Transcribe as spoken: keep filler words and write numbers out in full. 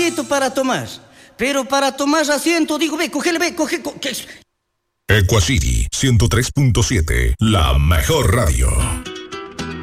invito para tomar. Pero para tomar asiento, digo, ve, cógele, ve, coge, coge. Equacity ciento tres punto siete, la mejor radio.